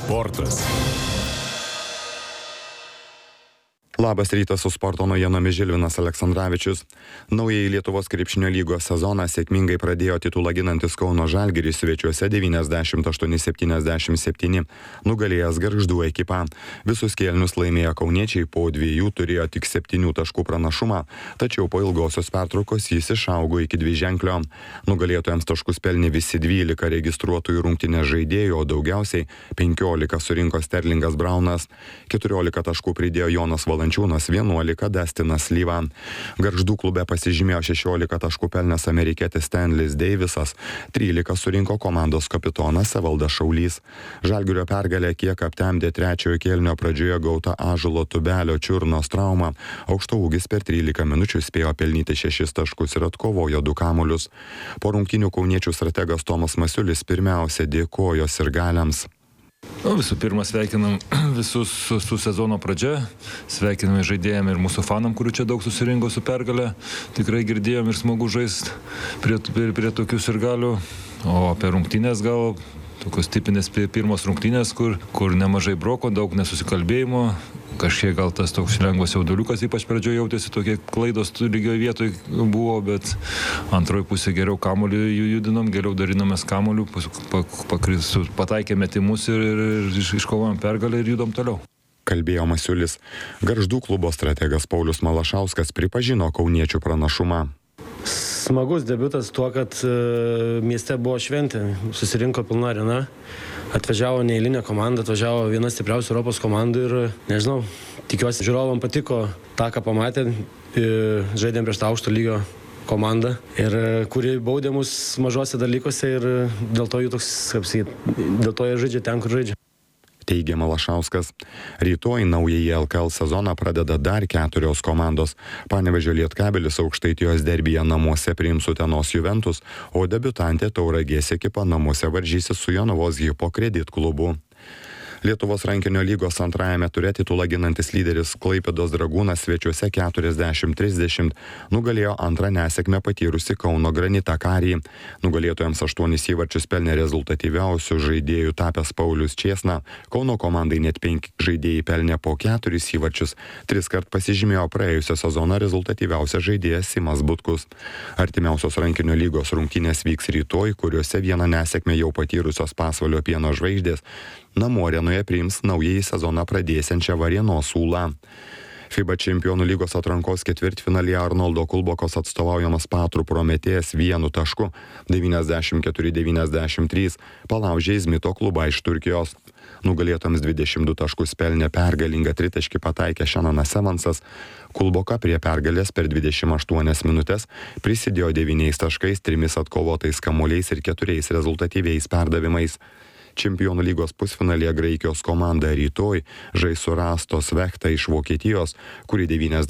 Sportas. Labas rytas, su sporto naujienomis Žilvinas Aleksandravičius. Naująjį Lietuvos krepšinio lygos sezoną sėkmingai pradėjo titulą ginantis Kauno Žalgiris svečiuose 98-77, nugalėjęs Gargždų ekipą. Visus kėlinius laimėjo kauniečiai, po 2 turėjo tik 7 taškų pranašumą, tačiau po ilgosios pertraukos jis išaugo iki 2-ženklio. Nugalėtojams taškus pelnė visi 12 registruotųjų rungtynės žaidėjų, o daugiausiai 15 surinko Sterlingas Braunas, 14 taškų pridėjo Jonas Valančiūnas, 11 Dustinas Lyva. Gargždų klube pasižymėjo 16 taškų pelnęs amerikietis Stanleys Davisas, 13 surinko komandos kapitonas Evaldas Šaulys. Žalgirio pergalę kiek aptemdė trečiojo kėlinio pradžioje gauta Ąžuolo Tubelio čiurnos trauma. Aukštaūgis per 13 minučių spėjo pelnyti 6 taškus ir atkovojo 2 kamuolius. Po rungtynių kauniečių strategas Tomas Masiulis pirmiausia dėkojo sirgaliams. Visų pirma, sveikinam visus su sezono pradžia, sveikinam žaidėjam ir mūsų fanam, kurių čia daug susirinko su pergalė. Tikrai girdėjom ir smagu žaisti prie tokių sirgalių, o apie rungtynės gal tokios tipinės pirmos rungtynės, kur nemažai broko, daug nesusikalbėjimo. Kažkiek gal tas toks lengvas jauduliukas, ypač pradžioje jautėsi, tokie klaidos lygioje vietoje buvo, bet antroji pusė geriau kamuolį judinom, geriau darinomės kamuolių, pataikė metimus ir iškovojom pergalę ir judom toliau. Kalbėjo Masiulis. Gargždų klubo strategas Paulius Malašauskas pripažino kauniečių pranašumą. Smagus debiutas tuo, kad mieste buvo šventė, susirinko pilna arena, atvažiavo neeilinė komanda, atvažiavo viena stipriausių Europos komandų ir, nežinau, tikiuosi žiūrovam patiko tą, ką pamatė, žaidėm prieš tą aukšto lygio komandą, ir kuri baudė mus mažose dalykuose ir dėl to jų toks, kaip sakyti, dėl to jie žaidžia ten, kur žaidžia. Teigė Malašauskas. Rytoj naująjį LKL sezoną pradeda dar 4 komandos. Panevėžio Lietkabelis Aukštaitijos derbyje namuose priims Utenos Juventus, o debiutantė Tauragės ekipa namuose varžysis su Jonavos Hipokredit klubu. Lietuvos rankinio lygos antrajame ture titulą ginantis lyderis Klaipėdos Dragūnas svečiuose 40-30 nugalėjo antrą nesėkmę patyrusi Kauno Granitą Karį. Nugalėtojams 8 įvarčius pelnė rezultatyviausių žaidėjų tapęs Paulius Čėsna. Kauno komandai net 5 žaidėjai pelnė po 4 įvarčius. 3 kart pasižymėjo praėjusio sezono rezultatyviausias žaidėjas Simas Butkus. Artimiausios rankinio lygos rungtynės vyks rytoj, kuriuose vieną nesėkmę jau patyrusios Pasvalio Pieno žvaigždės namų arenoje priims naująjį sezoną pradėsiančią Varėnos Ūlą. FIBA čempionų lygos atrankos ketvirtfinalyje Arnoldo Kulbokos atstovaujamas Patrų Prometėjas 1 tašku 94-93 palaužė Izmito klubą iš Turkijos. Nugalėtoms 22 taškus pelnė pergalingą tritaškį pataikė Šananas Evansas. Kulboka prie pergalės per 28 minutės prisidėjo 9 taškais, 3 atkovotais kamuoliais ir 4 rezultatyviais perdavimais. Čempionų lygos pusfinalyje Graikijos komanda rytoj žais su Rastos Vechta iš Vokietijos, kuri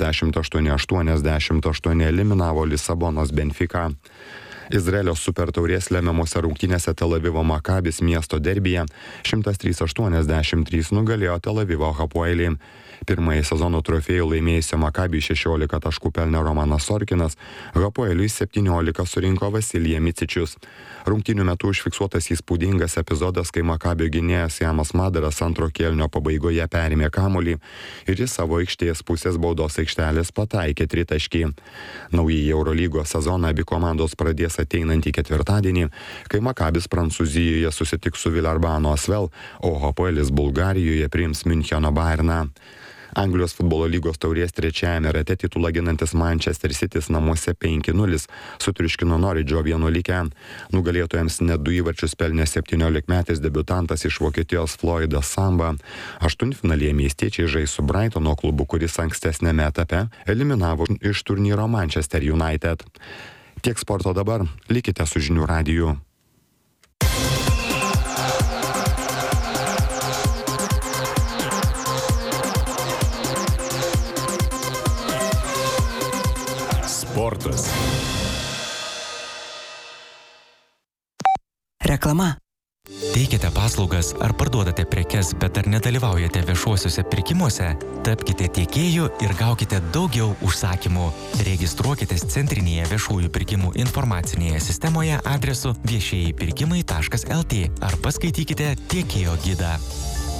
98-88 eliminavo Lisabonos Benfica. Izraelio supertaurės lemiamose rungtynėse Tel Avivo Makabis miesto derbyje 103-83 nugalėjo Tel Avivo Hapoelį. Pirmąjį sezono trofėjų laimėjusio Makabiui 16 taškų pelnė Romanas Sorkinas, Hapoeliui 17 surinko Vasilija Micičius. Rungtynių metu užfiksuotas įspūdingas epizodas, kai Makabio gynėjas Jamas Madaras antro kėlinio pabaigoje perėmė kamuolį ir į savo aikštės pusės baudos aikštelės pataikė tritaškį. Naująjį Eurolygos sezoną abi komandos pradės ateinantį ketvirtadienį, kai Makabis Prancūzijoje susitiks su Vilarbano Asvel, o Hapoelis Bulgarijoje priims Müncheno Bayerną. Anglijos futbolo lygos taurės trečiajame rate titulą ginantis Manchester Citys namuose 5-0 sutriuškino Noridžo 1-0. Nugalėtojams net 2 įvarčius pelnė 17-metis debiutantas iš Vokietijos Floydas Samba. Aštuntfinalyje miestiečiai žais su Brightono klubu, kuris ankstesnėme etape eliminavo iš turnyro Manchester United. Tiek sporto dabar, likite su žinių radiju. Sportas. Reklama. Teikiate paslaugas ar parduodate prekes, bet ar nedalyvaujate viešuosiuose pirkimuose? Tapkite tiekėju ir gaukite daugiau užsakymų. Registruokitės centrinėje viešųjų pirkimų informacinėje sistemoje adresu viešieji pirkimai.lt ar paskaitykite tiekėjo gidą.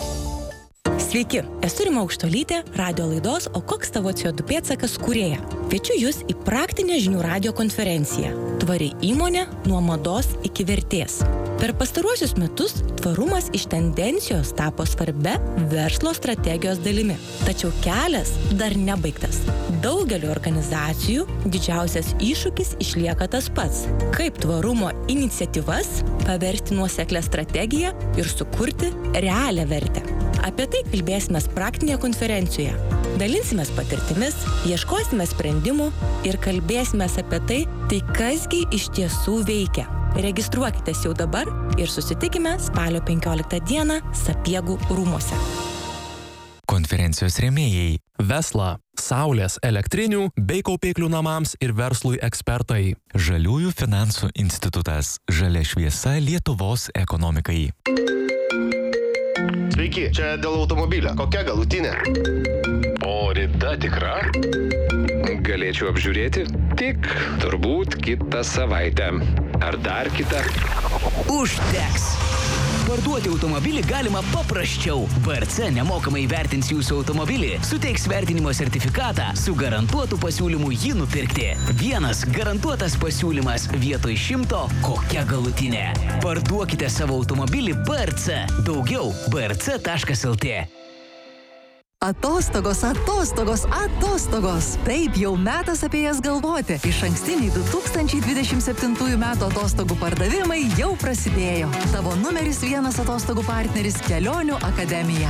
Sveiki, esu Rima Aukštuolytė, radio laidos O koks tavo CO2 pėdsakas kūrėja. Kviečiu Jūs į praktinę žinių radijo konferenciją Tvari įmonė nuo mados iki vertės. Per pastaruosius metus tvarumas iš tendencijos tapo svarbia verslo strategijos dalimi. Tačiau kelias dar nebaigtas. Daugeliu organizacijų didžiausias iššūkis išlieka tas pats. Kaip tvarumo iniciatyvas paversti nuoseklią strategiją ir sukurti realią vertę. Apie tai kalbėsime praktinėje konferencijoje. Dalinsimės patirtimis, ieškosime sprendimų ir kalbėsime apie tai kasgi iš tiesų veikia. Registruokitės jau dabar ir susitikime spalio 15 dieną Sapiegų rūmuose. Konferencijos rėmėjai Vesla, saulės, elektrinių bei kaupiklių namams ir verslui ekspertai. Žaliųjų finansų institutas. Žalia šviesa Lietuvos ekonomikai. Sveiki, čia dėl automobilio. Kokia galutinė? O rida tikra? Galėčiau apžiūrėti? Tik turbūt kitą savaitę. Ar dar kitą? Užteks! Parduoti automobilį galima paprasčiau. VRC nemokamai vertins jūsų automobilį, suteiks vertinimo sertifikatą su garantuotu pasiūlymu jį nupirkti. Vienas garantuotas pasiūlymas vietoj 100, kokia galutinė. Parduokite savo automobilį VRC. Daugiau vrc.lt. Atostogos, atostogos, atostogos. Taip, jau metas apie jas galvoti. Išankstiniai 2027 metų atostogų pardavimai jau prasidėjo. Tavo numeris 1 atostogų partneris Kelionių akademija.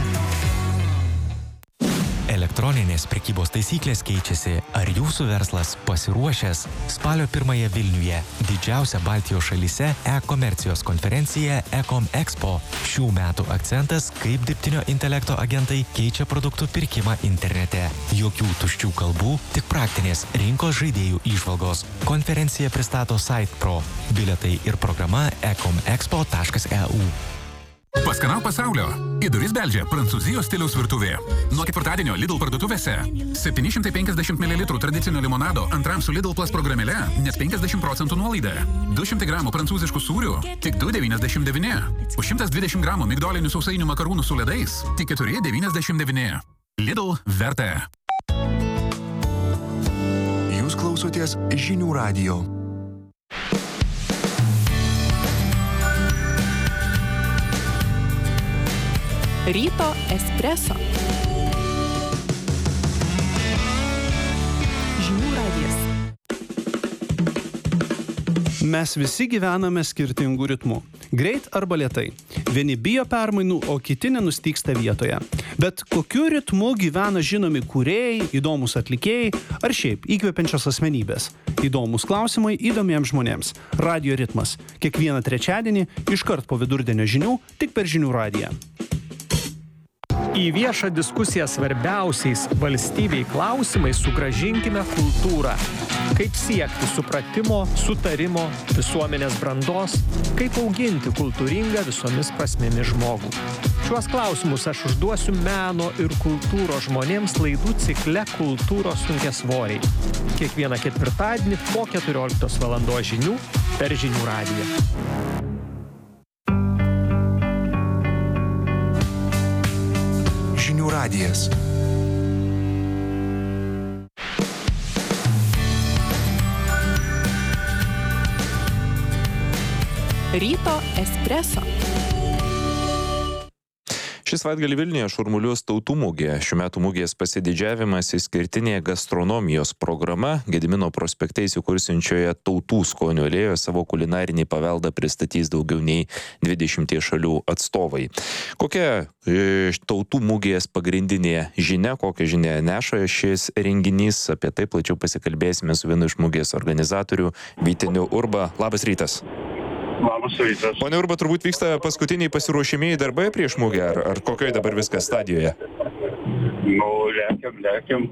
Elektroninės prekybos taisyklės keičiasi. Ar jūsų verslas pasiruošęs? Spalio 1 Vilniuje didžiausia Baltijos šalyse e-komercijos konferencija Ecom Expo. Šių metų akcentas, kaip dirbtinio intelekto agentai keičia produktų pirkimą internete. Jokių tuščių kalbų, tik praktinės rinkos žaidėjų įžvalgos. Konferencija pristato SitePro. Bilietai ir programa ecomexpo.eu. Paskanau pasaulio. Į duris beldžia Prancūzijos stiliaus virtuvė. Nuo ketvirtadienio Lidl parduotuvėse 750 ml tradicinio limonado antram su Lidl Plus programėle net 50% nuolaida. 200 gramų prancūziškų sūrių tik 2,99. Už 120 gramų migdolinių sausainių makarūnų su ledais tik 4,99. Lidl verta. Jūs klausotės žinių radijo. Ryto espreso. Žinių radijas. Mes visi gyvename skirtingų ritmų. Greit arba lėtai. Vieni bijo permainų, o kiti nenustygsta vietoje. Bet kokiu ritmu gyvena žinomi kūrėjai, įdomus atlikėjai ar šiaip įkvepiančios asmenybės? Įdomus klausimai įdomiems žmonėms. Radio ritmas. Kiekvieną trečiadienį, iškart po vidurdienio žinių, tik per žinių radiją. Į viešą diskusiją svarbiausiais valstybei klausimais sugrąžinkime kultūrą. Kaip siekti supratimo, sutarimo, visuomenės brandos, kaip auginti kultūringą visomis prasmėmis žmogų. Šiuos klausimus aš užduosiu meno ir kultūros žmonėms laidų cikle Kultūros sunkiasvoriai. Kiekvieną ketvirtadienį po 14 valandos žinių per žinių radiją. Žinių radijas. Ryto espreso. Šis savaitgalį Vilniuje šurmuliuos tautų mugė. Šių metų mugės pasididžiavimas išskirtinė gastronomijos programa. Gedimino prospekte įsikursinčioje Tautų skonių alėjoje savo kulinarinį paveldą pristatys daugiau nei 20 šalių atstovai. Kokia tautų mugės pagrindinė žinia, kokią žinią neša šis renginys, apie tai plačiau pasikalbėsime su vienu iš mugės organizatorių, Vyteniu Urba. Labas rytas. Labas rytas. Pone Urba, turbūt vyksta paskutiniai pasiruošimieji darbai prieš mugę, ar kokioje dabar viskas stadijoje? Nu, lekiam.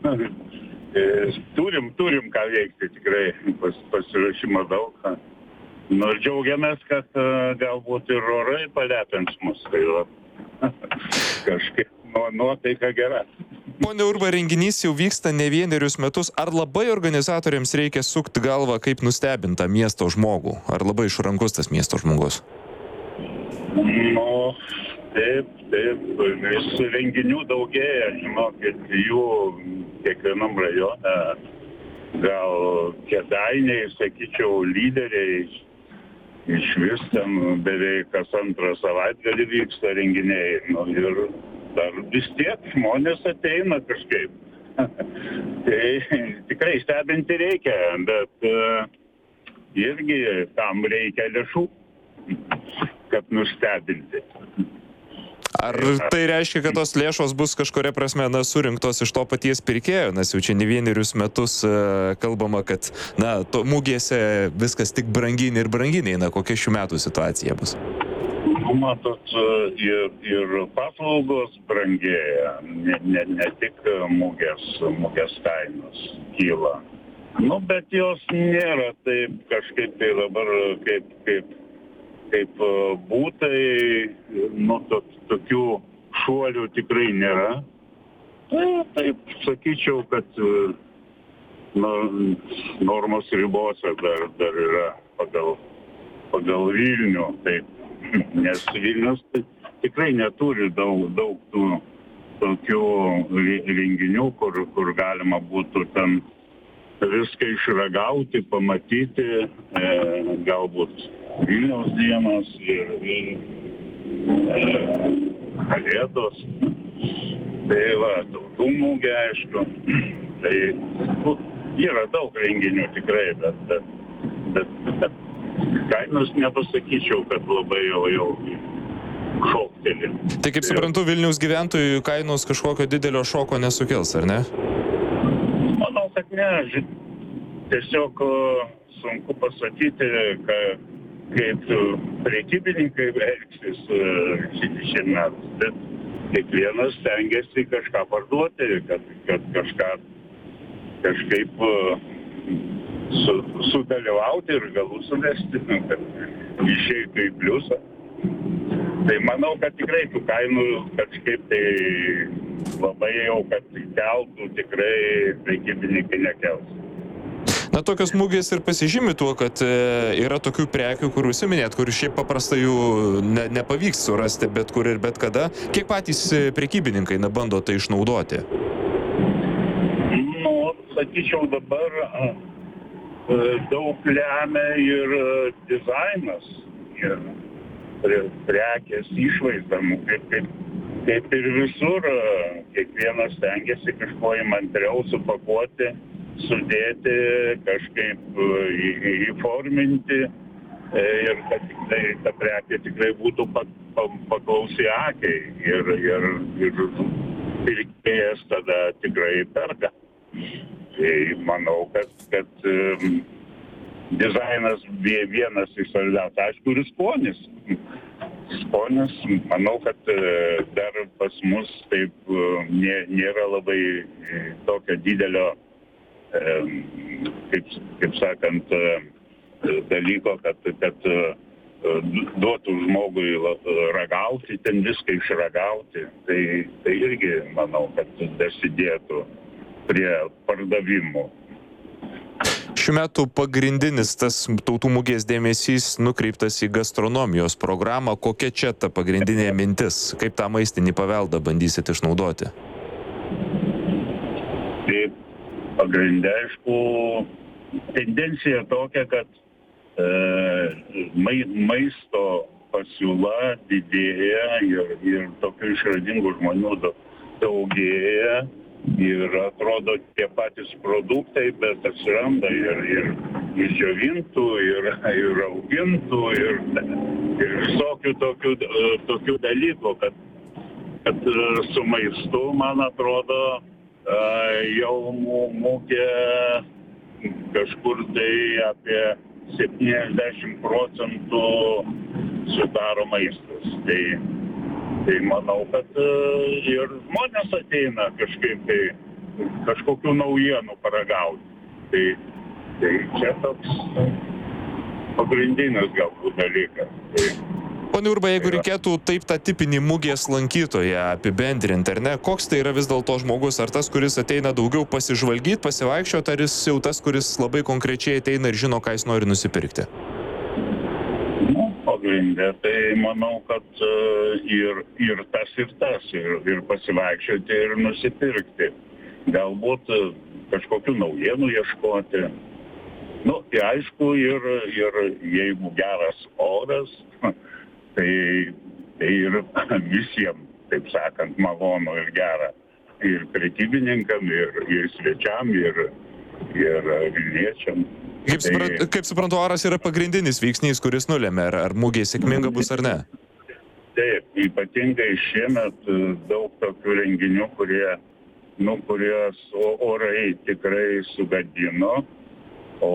Turim ką veikti tikrai, pasiruošimo daug. Nu, ir džiaugiamės, kad galbūt ir orai palepins mus, tai va, kažkaip nuotaika gera. Pone Urba, renginys jau vyksta ne vienerius metus. Ar labai organizatoriams reikia sukti galvą, kaip nustebinta miesto žmogų? Ar labai išrankus tas miesto žmogus? Nu, Taip, vis renginių daugėja, žinokit, jų kiekvienam rajone, gal Kėdainiai, sakyčiau, lyderiai, iš vis ten beveik kas antrą savaitgalį vyksta renginiai, ir dar vis tiek žmonės ateina kažkaip. Tai tikrai stebinti reikia, bet irgi tam reikia lėšų, kad nustebinti. Ar tai reiškia, kad tos lėšos bus kažkuria prasme surinktos iš to paties pirkėjo, nes jau čia ne vienerius metus kalbama, kad mugėse viskas tik brangynė ir brangynė, kokia šių metų situacija bus? Matot, ir paslaugos brangėja, ne tik mugės kainos kyla. Bet jos nėra taip kažkaip tai dabar kaip būtai, tokių šuolių tikrai nėra. Taip, sakyčiau, kad normos ribose dar yra pagal Vilnių, taip, nes Vilnius tikrai neturi daug tų tokių renginių, kur galima būtų ten viską išragauti, pamatyti, galbūt Vilniaus dienos ir Kalėdos. Tai tautų mugė, aišku. Tai yra daug renginių tikrai, bet kainos nepasakyčiau, kad labai jau šokteli. Tai kaip suprantu, Vilniaus gyventojų kainos kažkokio didelio šoko nesukels, ar ne? Manau, kad ne. Tiesiog sunku pasakyti, kaip prekybininkai elgsis šiandien, bet kiekvienas stengiasi kažką parduoti, kad kažkaip sudalyvauti ir galų suvesti, kad išeitų į pliusą. Tai manau, kad tikrai tų kainų kažkaip tai labai jau, kad keltų, tikrai prekybininkai nekels. Tokios mugės ir pasižymi tuo, kad yra tokių prekių, kur užsiminėt, kur šiaip paprastai jų nepavyks surasti bet kur ir bet kada. Kiek patys prekybininkai bando tai išnaudoti? Sakyčiau, dabar daug lemia ir dizainas, ir prekės išvaizda, kaip ir visur, kiekvienas stengiasi kažko įmantriau supakuoti, sudėti, kažkaip įforminti ir kad ta prekė tikrai būtų paklausi akiai ir pirkėjas tada tikrai perka. Tai manau, kad dizainas vienas iš svarbiausių, aišku, ir skonis. Skonis, manau, kad dar pas mus taip nėra labai tokio didelio kaip sakant, dalyko, kad duotų žmogui ragauti, ten viską išragauti. Tai irgi, manau, kad dasidėtų prie pardavimų. Šių metų pagrindinis tas tautų mugės dėmesys nukreiptas į gastronomijos programą. Kokia čia ta pagrindinė mintis? Kaip tą maistinį paveldą bandysit išnaudoti? Taip. Pagrindė, aišku, tendencija tokia, kad maisto pasiūla didėja ir tokių išradingų žmonių daugėja ir atrodo tie patys produktai, bet atsiranda ir išdžiovintų, ir augintų, ir visokių tokių dalykų, kad su maistu, man atrodo, jau mugė kažkur tai apie 70% sudaro maistas. Tai manau, kad ir žmonės ateina kažkaip tai kažkokių naujienų paragauti. Tai čia toks pagrindinis galbūt dalykas. Pone Urba, jeigu reikėtų taip tą tipinį mugės lankytoją apibendrinti, ar ne, koks tai yra vis dėlto žmogus, ar tas, kuris ateina daugiau pasižvalgyti, pasivaikščioti, ar jis jau tas, kuris labai konkrečiai ateina ir žino, ką jis nori nusipirkti? pagrindė, tai manau, kad ir tas, ir pasivaikščioti, ir nusipirkti. Galbūt kažkokių naujienų ieškoti. Nu, tai aišku, ir jeigu geras oras, tai ir visiems, taip sakant, malonu ir gera. Ir prekybininkam, ir svečiam, ir Vilniečiam. Kaip suprantu, oras yra pagrindinis veiksnys, kuris nulėmė, ar mugė sėkminga bus ar ne? Taip, ypatingai šiemet daug tokių renginių, kurios orai tikrai sugadino, o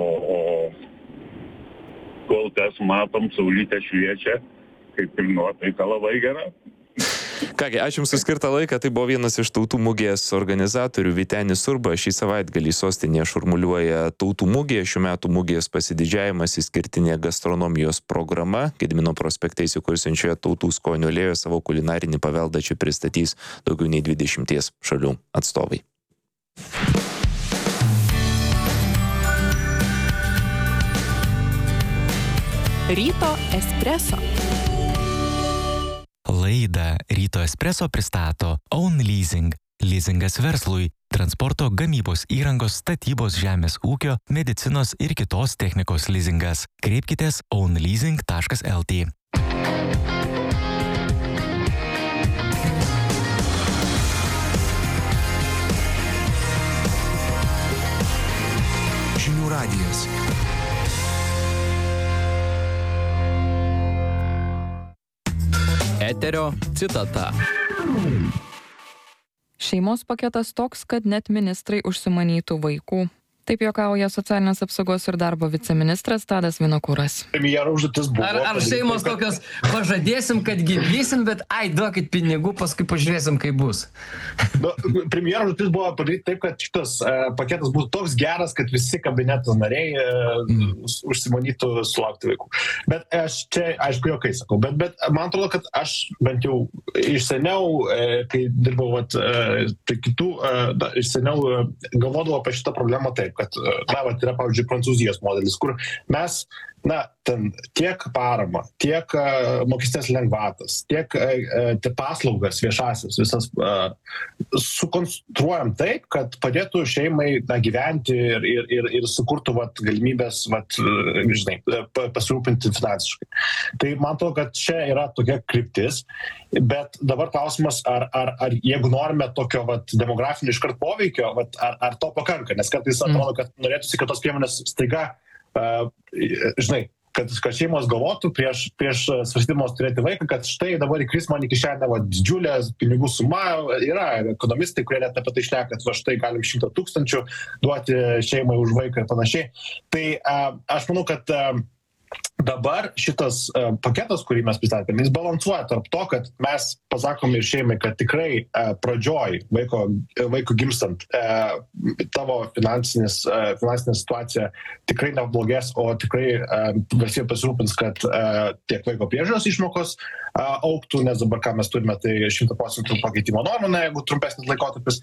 kol kas matom, saulytė šviečia, kaip ir nuotaika labai gera. Kągi, ačiū Jums už skirtą laiką. Tai buvo vienas iš Tautų mugės organizatorių Vytenis Urba. Šį savaitgalį sostinėje šurmuliuoja Tautų mugė. Šių metų mugės pasididžiavimas išskirtinė gastronomijos programa. Gedimino prospekte įsikursiančioje Tautų skonio alėjoje savo kulinarinį paveldą čia pristatys daugiau nei 20 šalių atstovai. Ryto espreso. Laidą Ryto espreso pristato Own Leasing. Leasingas verslui, transporto, gamybos įrangos, statybos, žemės ūkio, medicinos ir kitos technikos leasingas. Kreipkitės ownleasing.lt. Žinių radijas. Eterio citata. Šeimos paketas toks, kad net ministrai užsimanytų vaikų. Taip juokauja socialinės apsaugos ir darbo viceministras Tadas Vinokuras. Ar šeimos tokios pažadėsim, kad gydysim, bet duokit pinigų, paskui pažiūrėsim, kaip bus. Premjero užduotis buvo padaryti taip, kad šitas paketas būtų toks geras, kad visi kabineto nariai užsimanytų sulaukti vaikų. Bet aš čia, aišku, jokai sakau, bet man atrodo, kad aš bent jau iš seniau, kai dirbau kitų, iš seniau galvodavau apie šitą problemą taip, kad yra, pavyzdžiui, Prancūzijos modelis, kur mes, ten tiek paramą, tiek mokestinės lengvatas, tiek paslaugas viešasis visas sukonstruojam taip, kad padėtų šeimai gyventi ir sukurtų galimybės, pasirūpinti finansiškai. Tai man atrodo, kad čia yra tokia kryptis, bet dabar klausimas, ar jeigu norime tokio demografinio iškart poveikio, ar to pakanka, nes kartais atrodo, kad norėtųsi, kad tos priemonės staiga, kad šeimos galvotų prieš svarstymos turėti vaiką, kad štai dabar įkris man į kišenę didžiulė pinigų suma, yra ekonomistai, kurie net apie tai šneka, kad štai galim 100 000 duoti šeimai už vaiką ir panašiai. Tai aš manau, kad dabar šitas paketas, kurį mes pristatėme, jis balansuoja tarp to, kad mes pasakome ir šeimai, kad tikrai pradžioj vaiko gimstant tavo finansinė situacija tikrai neblogės, o tikrai valstybė pasirūpins, kad tiek vaiko priežiūros išmokos augtų, nes dabar ką mes turime, tai 100% pakeitimo normą, jeigu trumpesnis laikotarpis.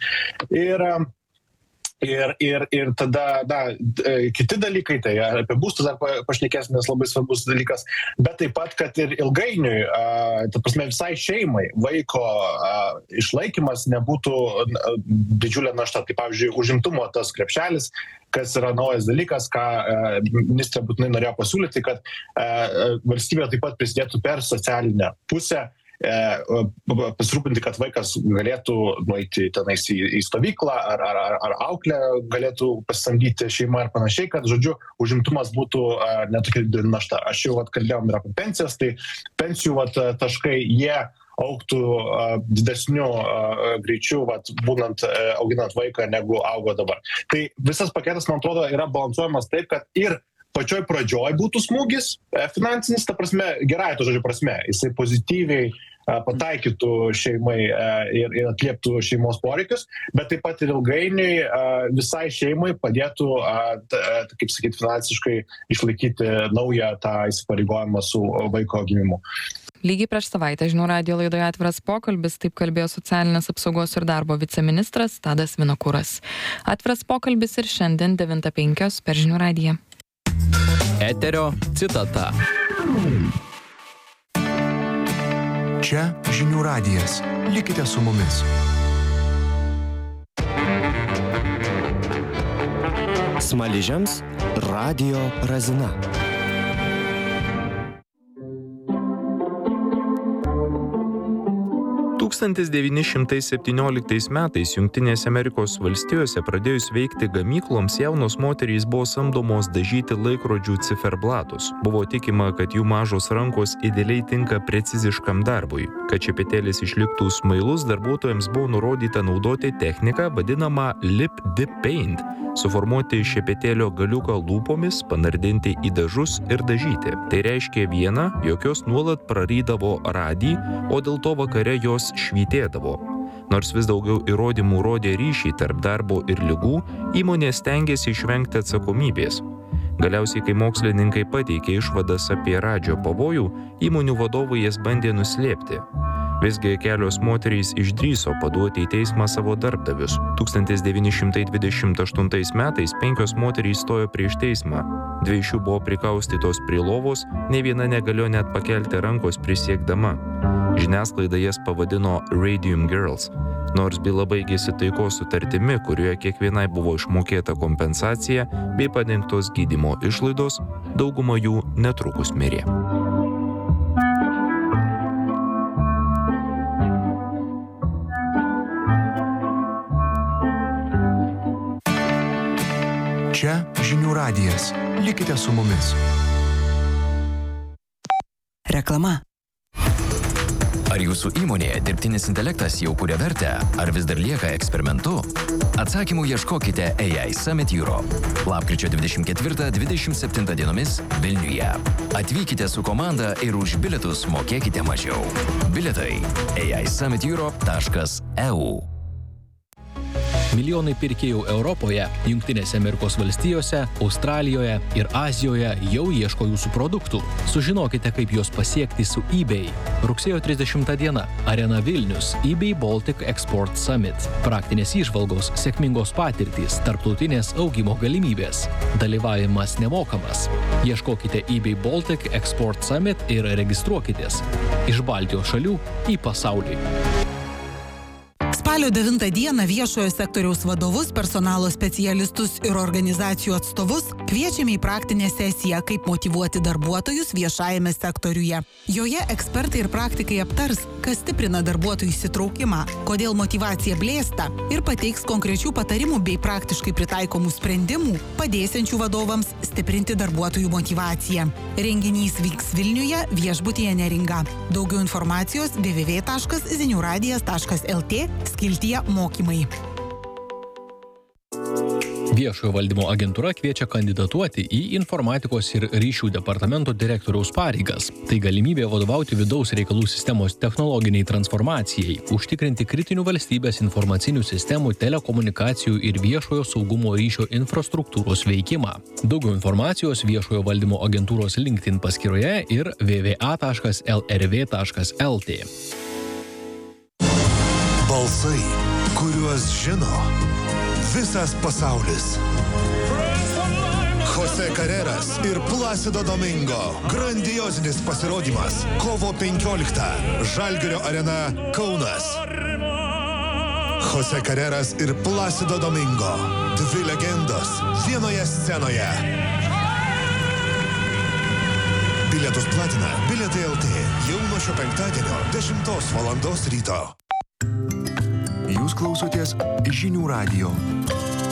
Ir tada, kiti dalykai, tai apie būstus dar pašnekėsim, nes labai svarbus dalykas, bet taip pat, kad ir ilgainiui, visai šeimai vaiko išlaikymas nebūtų didžiulė našta. Tai pavyzdžiui, užimtumo tas krepšelis, kas yra naujas dalykas, ką ministrė būtinai norėjo pasiūlyti, kad valstybė taip pat prisidėtų per socialinę pusę, pasirūpinti, kad vaikas galėtų nueiti tenais į stovyklą, ar auklę galėtų pasisamdyti šeimą ir panašiai, kad, žodžiu, užimtumas būtų netokia didelė našta. Aš jau kalbėjom ir apie pensijas, tai pensijų taškai jie augtų didesniu greičiu, būnant auginant vaiką, negu augo dabar. Tai visas paketas, man atrodo, yra balansuojamas taip, kad ir pačioj pradžioj būtų smūgis finansinis, ta prasme, gerai to žodžio prasme, jisai pozityviai pataikytų šeimai ir atlieptų šeimos poreikius, bet taip pat ir ilgainiui visai šeimai padėtų, kaip sakyti, finansiškai išlaikyti naują tą įsipareigojimą su vaiko gimimu. Lygiai prieš savaitę Žinių radijo laidoje Atviras pokalbis, taip kalbėjo socialinės apsaugos ir darbo viceministras Tadas Vinokuras. Atviras pokalbis ir šiandien 9:05 per Žinių radiją. Eterio citata. Čia Žinių radijas. Likite su mumis. Smaližiams Radio Razina. Tūkstantis 1917 metais Jungtinėse Amerikos valstijose pradėjus veikti gamykloms, jaunos moterys buvo samdomos dažyti laikrodžių ciferblatus. Buvo tikima, kad jų mažos rankos idealiai tinka preciziškam darbui. Kad šepetėlis išliktų smailus, darbuotojams buvo nurodyta naudoti techniką vadinamą lip dip paint, suformuoti šepetėlio galiuką lūpomis, panardinti į dažus ir dažyti. Tai reiškia viena, jog jos nuolat prarydavo radį, o dėl to vakare jos švytėdavo. Nors vis daugiau įrodymų rodė ryšį tarp darbo ir ligų, įmonės stengiasi išvengti atsakomybės. Galiausiai, kai mokslininkai pateikė išvadas apie radžio pavojų, įmonių vadovai jas bandė nuslėpti. Visgi kelios moterys išdrįso paduoti į teismą savo darbdavius. 1928 metais 5 moterys stojo prieš teismą. 2 iš jų buvo prikaustytos prie lovos, ne viena negalėjo net pakelti rankos prisiekdama. Žiniasklaida jas pavadino Radium Girls. Nors byla baigėsi taikos sutartimi, kurioje kiekvienai buvo išmokėta kompensacija bei padengtos gydymo išlaidos, dauguma jų netrukus mirė. Čia Žinių radijas. Likite su mumis. Reklama. Ar jūsų įmonėje dirbtinis intelektas jau kuria vertę, ar vis dar lieka eksperimentu? Atsakymų ieškokite AI Summit Europe. Lapkričio 24-27 dienomis Vilniuje. Atvykite su komanda ir už bilietus mokėkite mažiau. Bilietai aisummit.europe.eu. Milijonai pirkėjų Europoje, Jungtinėse Amerikos valstijose, Australijoje ir Azijoje jau ieško jūsų produktų. Sužinokite, kaip juos pasiekti su eBay. Rugsėjo 30 diena. Arena Vilnius. eBay Baltic Export Summit. Praktinės įžvalgos, sėkmingos patirtys, tarptautinės augimo galimybės. Dalyvavimas nemokamas. Ieškokite eBay Baltic Export Summit ir registruokitės. Iš Baltijos šalių į pasaulį. Spalio 9 dieną viešojo sektoriaus vadovus, personalo specialistus ir organizacijų atstovus kviečiame į praktinę sesiją, kaip motyvuoti darbuotojus viešajame sektoriuje. Joje ekspertai ir praktikai aptars, kas stiprina darbuotojų įsitraukimą, kodėl motyvacija blėsta ir pateiks konkrečių patarimų bei praktiškai pritaikomų sprendimų, padėsiančių vadovams stiprinti darbuotojų motyvaciją. Renginys vyks Vilniuje, viešbutyje Neringa. Daugiau informacijos www.ziniuradijas.lt skiltyje mokymai. Viešojo valdymo agentūra kviečia kandidatuoti į informatikos ir ryšių departamento direktoriaus pareigas. Tai galimybė vadovauti vidaus reikalų sistemos technologiniai transformacijai, užtikrinti kritinių valstybės informacinių sistemų, telekomunikacijų ir viešojo saugumo ryšio infrastruktūros veikimą. Daugiau informacijos viešojo valdymo agentūros LinkedIn paskyroje ir www.lrv.lt. Balsai, kuriuos žino visas pasaulis. Jose Carreras ir Placido Domingo. Grandiozinis pasirodymas. Kovo 15. Žalgirio arena Kaunas. Jose Carreras ir Placido Domingo. 2 legendos vienoje scenoje. Bilietus platina Bilietai LT. Jau nuo šio penktadienio 10 valandos ryto. Jūs klausotės Žinių radijo.